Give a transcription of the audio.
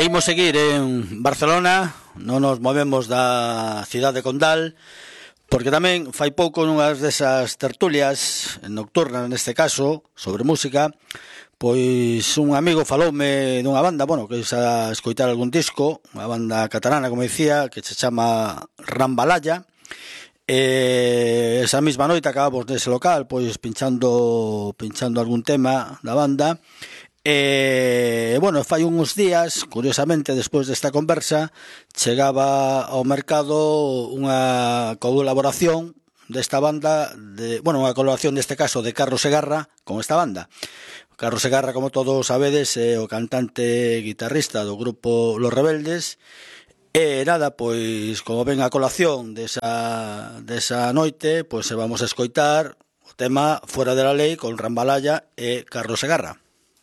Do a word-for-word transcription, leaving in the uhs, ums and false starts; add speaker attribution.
Speaker 1: imos seguir en Barcelona, non nos movemos da cidade condal, porque tamén fai pouco nunhas desas tertulias nocturnas, neste caso, sobre música, pois un amigo faloume dunha banda, bueno, que xa escoitar algún disco, unha banda catalana, como dicía, que se chama Rambalaya, e esa mesma noite acabamos nese local, pois pinchando pinchando algún tema da banda. E, bueno, fai uns días, curiosamente, despois desta conversa, chegaba ao mercado unha colaboración desta banda, de, bueno, unha colaboración neste caso de Carlos Segarra con esta banda. Carlos Segarra, como todos sabedes, é o cantante e guitarrista do grupo Los Rebeldes. E nada, pois, como ven a colación desa, desa noite, pois se vamos a escoitar o tema Fuera de la Ley con Rambalaya e Carlos Segarra.